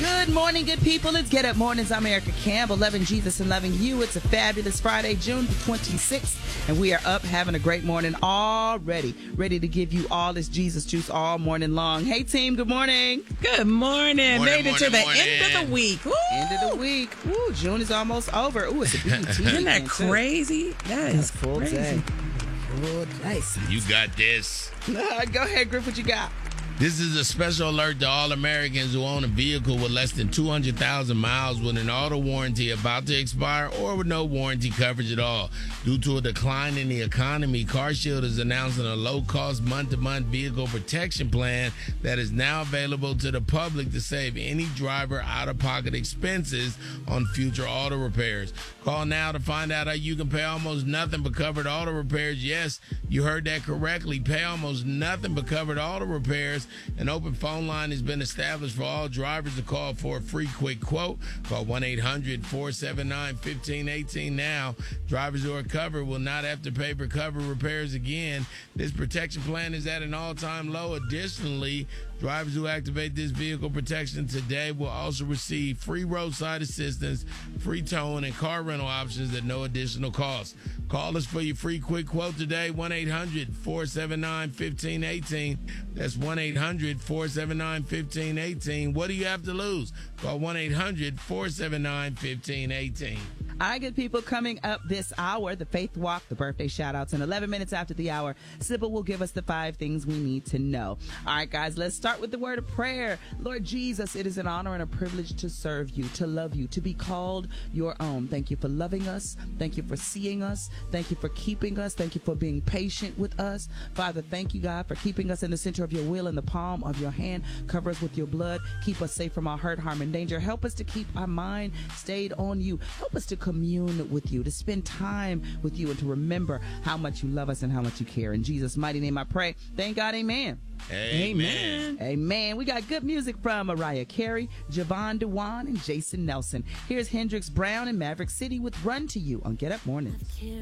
Good morning, good people. It's Get Up Mornings. I'm Erica Campbell, loving Jesus and loving you. It's a fabulous Friday, June the 26th, and we are up having a great morning already, ready to give you all this Jesus juice all morning long. Hey, team, good morning. Good morning. Made it to the end of the week. Woo! End of the week. Ooh, June is almost over. Ooh, it's a BET. Isn't that crazy? That is full crazy. day. Good, nice. You got this. Go ahead, Griff, what you got? This is a special alert to all Americans who own a vehicle with less than 200,000 miles with an auto warranty about to expire or with no warranty coverage at all. Due to a decline in the economy, CarShield is announcing a low-cost month-to-month vehicle protection plan that is now available to the public to save any driver out-of-pocket expenses on future auto repairs. Call now to find out how you can pay almost nothing but covered auto repairs. Yes, you heard that correctly. Pay almost nothing but covered auto repairs. An open phone line has been established for all drivers to call for a free quick quote. Call 1-800-479-1518 now. Drivers who are covered will not have to pay for covered repairs again. This protection plan is at an all-time low. Additionally, drivers who activate this vehicle protection today will also receive free roadside assistance, free towing, and car rental options at no additional cost. Call us for your free quick quote today, 1-800-479-1518. That's 1-800-479-1518. What do you have to lose? Call 1-800-479-1518. All right, good people, coming up this hour, the Faith Walk, the birthday shout-outs, and 11 minutes after the hour, Sybil will give us the 5 things we need to know. All right, guys, let's start with the word of prayer. Lord Jesus, it is an honor and a privilege to serve you, to love you, to be called your own. Thank you for loving us. Thank you for seeing us. Thank you for keeping us. Thank you for being patient with us. Father, thank you, God, for keeping us in the center of your will, in the palm of your hand. Cover us with your blood. Keep us safe from our hurt, harm, and danger. Help us to keep our mind stayed on you. Help us to commune with you, to spend time with you, and to remember how much you love us and how much you care. In Jesus' mighty name I pray. Thank God, amen. Amen. Amen. We got good music from Mariah Carey, Javon Dewan, and Jason Nelson. Here's Hendrix Brown and Maverick City with Run to You on Get Up Mornings.